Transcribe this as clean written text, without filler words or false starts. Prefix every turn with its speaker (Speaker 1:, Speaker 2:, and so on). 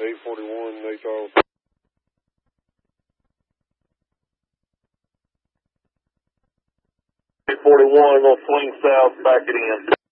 Speaker 1: 841, Nate Charles.
Speaker 2: 841, we'll swing south, back it in.